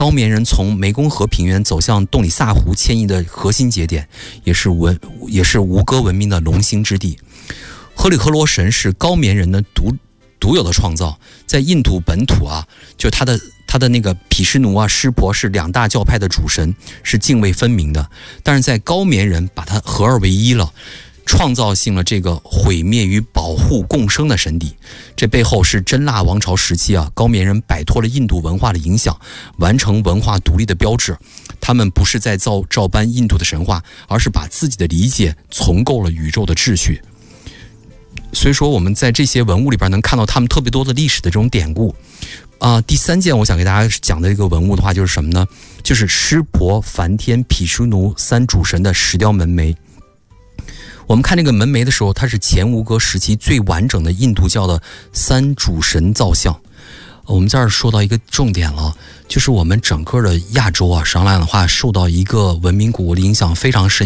高棉人从湄公河平原走向洞里萨湖迁移的核心节点，也是吴哥文明的龙兴之地。赫里赫罗神是高棉人的独有的创造，在印度本土啊，就他的那个毗湿奴啊、湿婆是两大教派的主神，是泾渭分明的。但是在高棉人把它合二为一了，创造性了这个毁灭与保护共生的神邸。这背后是真腊王朝时期啊，高棉人摆脱了印度文化的影响，完成文化独立的标志。他们不是在照搬印度的神话，而是把自己的理解重构了宇宙的秩序。所以说我们在这些文物里边能看到他们特别多的历史的这种典故。第三件我想给大家讲的一个文物的话，就是什么呢？就是湿婆、梵天、毗湿奴三主神的石雕门楣。我们看这个门楣的时候，它是前吴哥时期最完整的印度教的三主神造像。我们这儿说到一个重点了，就是我们整个的亚洲啊，上来的话受到一个文明古国的影响非常深。